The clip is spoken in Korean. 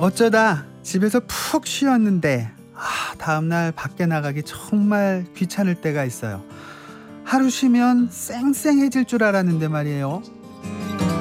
어쩌다 집에서 푹 쉬었는데 다음날 밖에 나가기 정말 귀찮을 때가 있어요. 하루 쉬면 쌩쌩해질 줄 알았는데 말이에요.